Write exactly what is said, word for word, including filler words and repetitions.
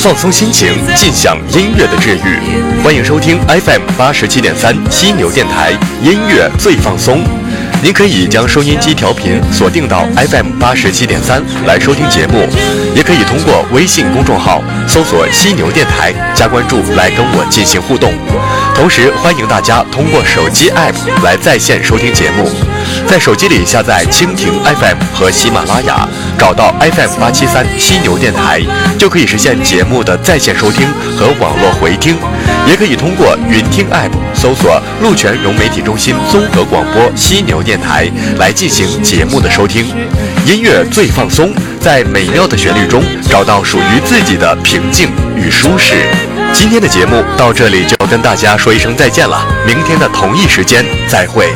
放松心情，尽享音乐的治愈。欢迎收听 F M 八十七点三犀牛电台，音乐最放松。您可以将收音机调频锁定到 F M 八十七点三来收听节目，也可以通过微信公众号搜索犀牛电台加关注来跟我进行互动。同时欢迎大家通过手机 App 来在线收听节目，在手机里下载蜻蜓 F M 和喜马拉雅，找到 F M 八七三犀牛电台，就可以实现节目的在线收听和网络回听。也可以通过云听 App 搜索鹿泉融媒体中心综合广播犀牛电台来进行节目的收听。音乐最放松，在美妙的旋律中找到属于自己的平静与舒适。今天的节目到这里就要跟大家说一声再见了，明天的同一时间再会。